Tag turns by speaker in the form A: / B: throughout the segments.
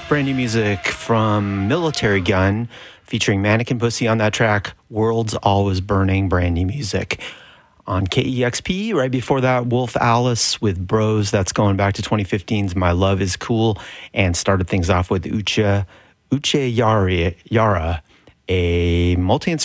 A: Brand new music from Military Gun, featuring Mannequin Pussy on that track. World's Always Burning, brand new music. On KEXP, right before that, Wolf Alice with Bros. That's going back to 2015's My Love Is Cool. And started things off with Uche Yara, a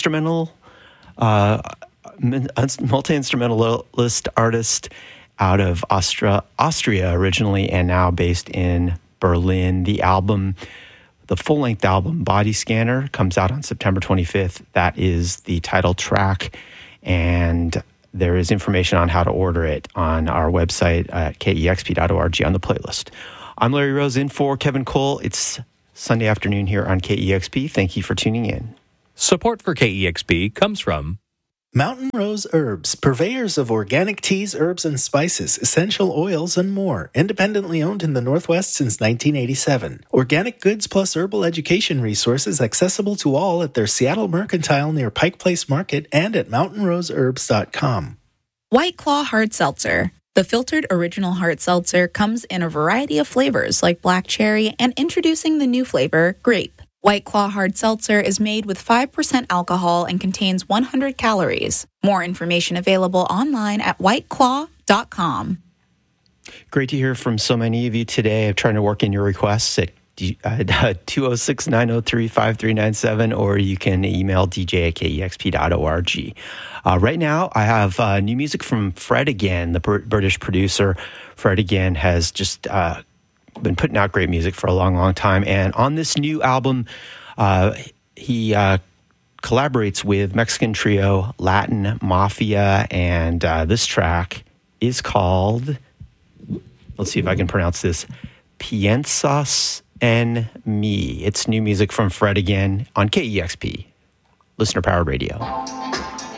A: multi-instrumentalist artist out of Austria originally, and now based in Berlin. The full-length album, Body Scanner, comes out on September 25th. That is the title track, and there is information on how to order it on our website at kexp.org on the playlist. I'm Larry Rose in for Kevin Cole. It's Sunday afternoon here on KEXP. Thank you for tuning in.
B: Support for KEXP comes from
C: Mountain Rose Herbs, purveyors of organic teas, herbs, and spices, essential oils, and more. Independently owned in the Northwest since 1987. Organic goods plus herbal education resources accessible to all at their Seattle Mercantile near Pike Place Market and at mountainroseherbs.com.
D: White Claw Hard Seltzer. The filtered original hard seltzer comes in a variety of flavors like black cherry and introducing the new flavor, grape. White Claw Hard Seltzer is made with 5% alcohol and contains 100 calories. More information available online at whiteclaw.com.
A: Great to hear from so many of you today. I'm trying to work in your requests at 206-903-5397, or you can email dj@kexp.org. Right now, I have new music from Fred Again, the British producer. Fred Again has just been putting out great music for a long, long time. And on this new album, he collaborates with Mexican trio Latin Mafia. And this track is called, let's see if I can pronounce this, Piensas en Mi. It's new music from Fred Again on KEXP, Listener Powered Radio.